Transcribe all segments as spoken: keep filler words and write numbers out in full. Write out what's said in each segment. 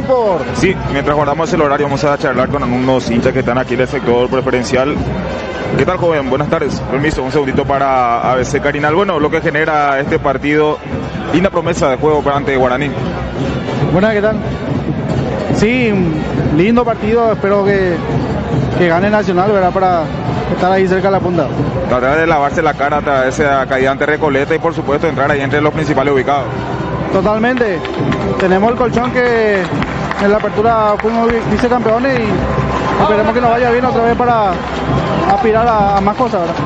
Sport. Sí, mientras guardamos el horario vamos a charlar con unos hinchas que están aquí en el sector preferencial. ¿Qué tal, joven? Buenas tardes. Permiso, un segundito para A B C Carinal. Bueno, lo que genera este partido, linda promesa de juego para ante Guaraní. Buenas, ¿qué tal? Sí, lindo partido, espero que, que gane Nacional, ¿verdad? Para estar ahí cerca de la punta. Tratar de lavarse la cara a esa caída ante Recoleta y por supuesto entrar ahí entre los principales ubicados. Totalmente. Tenemos el colchón que en la apertura fuimos vicecampeones y esperemos que nos vaya bien otra vez para aspirar a, a más cosas, ¿verdad?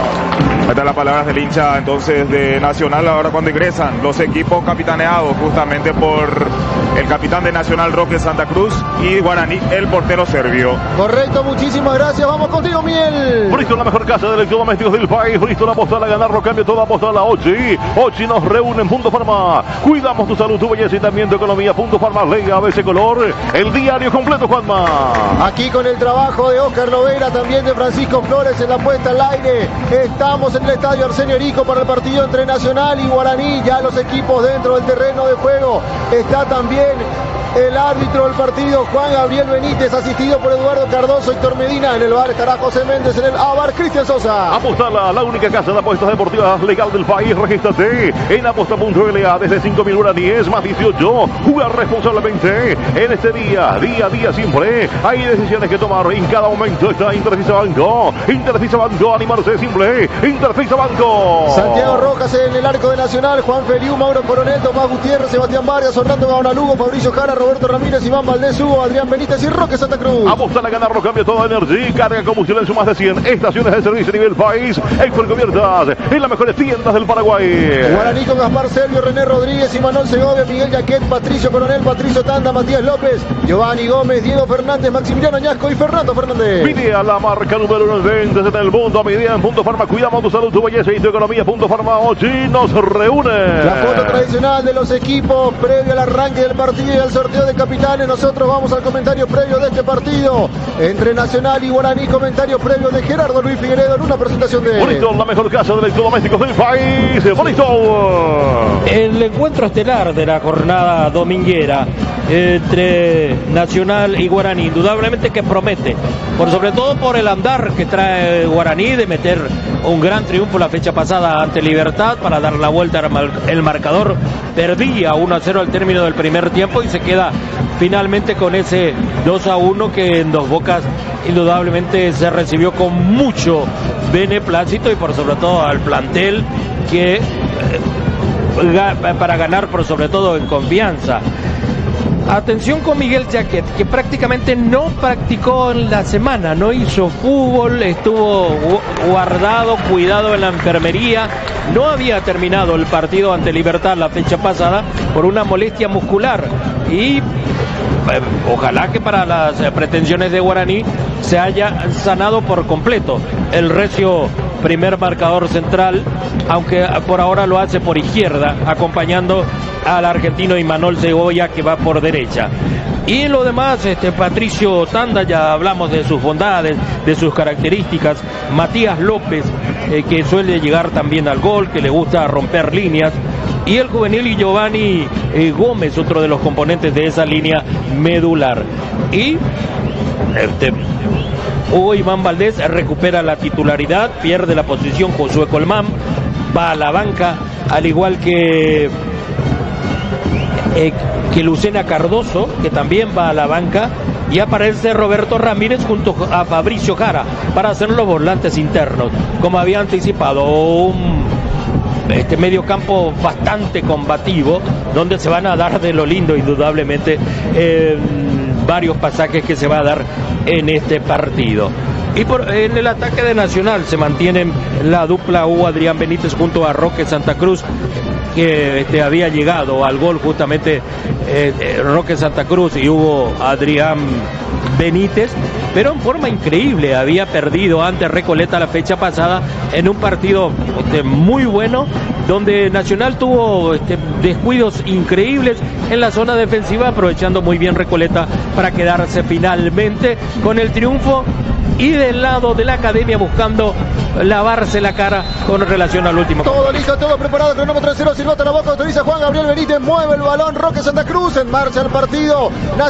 Ahí están las palabras del hincha entonces de Nacional ahora cuando ingresan los equipos capitaneados justamente por el capitán de Nacional, Roque Santa Cruz, y Guaraní, el portero serbio. Correcto, muchísimas gracias. Vamos contigo, Miel. Bristol, la mejor casa de electrodomésticos del país. Bristol, apostar a ganarlo, cambio todo, apostar a la Ochi. Ochi nos reúne en Punto Farma. Cuidamos tu salud, tu belleza y también tu economía. Punto Farma, Ley A B C Color. El diario completo, Juanma. Aquí con el trabajo de Oscar Lovera, también de Francisco Flores en la puesta al aire. Estamos en el estadio Arsenio Erico para el partido entre Nacional y Guaraní. Ya los equipos dentro del terreno de juego. Está también el árbitro del partido, Juan Gabriel Benítez, asistido por Eduardo Cardoso, Héctor Medina. En el bar estará José Méndez, en el A bar Cristian Sosa. Apostala, la única casa de apuestas deportivas legal del país. Regístrate en aposta punto L A desde cinco mil guaraníes más dieciocho. Jugar responsablemente en este día, día a día siempre. Hay decisiones que tomar en cada momento. Está Interfisa Banco. Interfisa Banco, animarse simple. Interfisa Banco. Santiago Rojas en el arco de Nacional. Juan Feliu, Mauro Coronel, Tomás Gutiérrez, Sebastián Vargas, Orlando Gaonalugo, Mauricio Jara, Roberto Ramírez, Iván Valdés, Hugo, Adrián Benítez y Roque Santa Cruz. Apostar a ganarlo, cambio todo Energy. Carga combustible en su más de cien estaciones de servicio a nivel país. Expo Cubiertas en las mejores tiendas del Paraguay. Guaraní con Gaspar Servio, René Rodríguez, Imanol Segovia, Miguel Yaquet, Patricio Coronel, Patricio Tanda, Matías López, Giovanni Gómez, Diego Fernández, Maximiliano Añasco y Fernando Fernández. Pide a la marca número uno en ventas en el mundo. A medida en Punto Farma, cuidamos tu salud, tu belleza y tu economía. Punto Farma Ochi nos reúne. La foto tradicional de los equipos previo al arranque del partido y al sorteo de capitanes. Nosotros vamos al comentario previo de este partido entre Nacional y Guaraní. Comentario previo de Gerardo Luis Figueredo en una presentación de Bristol, la mejor casa de electrodomésticos del país. Bristol. El encuentro estelar de la jornada dominguera entre Nacional y Guaraní, indudablemente que promete, por sobre todo por el andar que trae Guaraní de meter un gran triunfo la fecha pasada ante Libertad para dar la vuelta al marcador. Perdía uno a cero al término del primer tiempo y se queda finalmente con ese dos a uno que en Dos Bocas indudablemente se recibió con mucho beneplácito y por sobre todo al plantel que eh, para ganar por sobre todo en confianza. Atención con Miguel Yaquet, que prácticamente no practicó en la semana, no hizo fútbol, estuvo guardado, cuidado en la enfermería, no había terminado el partido ante Libertad la fecha pasada por una molestia muscular y eh, ojalá que para las eh, pretensiones de Guaraní se haya sanado por completo el recio primer marcador central, aunque por ahora lo hace por izquierda, acompañando al argentino Imanol Segovia, que va por derecha. Y lo demás, este Patricio Tanda, ya hablamos de sus bondades, de sus características. Matías López, eh, que suele llegar también al gol, que le gusta romper líneas. Y el juvenil y Giovanni eh, Gómez, otro de los componentes de esa línea medular. Y este Hugo Iván Valdés recupera la titularidad, pierde la posición Josué Colmán, va a la banca, al igual que eh, que Lucena Cardoso, que también va a la banca, y aparece Roberto Ramírez junto a Fabricio Jara para hacer los volantes internos, como había anticipado, un este medio campo bastante combativo, donde se van a dar de lo lindo indudablemente eh, varios pasajes que se va a dar en este partido. Y por, en el ataque de Nacional se mantienen la dupla Hugo Adrián Benítez junto a Roque Santa Cruz, que este, había llegado al gol justamente eh, eh, Roque Santa Cruz y Hugo Adrián Benítez, pero en forma increíble. Había perdido ante Recoleta la fecha pasada en un partido este, muy bueno, donde Nacional tuvo este, descuidos increíbles en la zona defensiva, aprovechando muy bien Recoleta para quedarse finalmente con el triunfo, y del lado de la academia buscando lavarse la cara con relación al último. Todo listo, todo preparado, cronómetro cero, silbata la boca, autoriza Juan Gabriel Benítez, mueve el balón, Roque Santa Cruz, en marcha el partido.